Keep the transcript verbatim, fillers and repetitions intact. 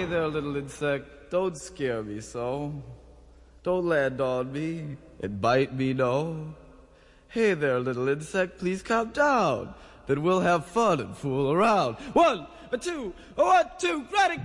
there, little insect, don't scare me so. Don't land on me and bite me, no. Hey there, little insect, please calm down. Then we'll have fun and fool around. One, a two, a one, two, ready,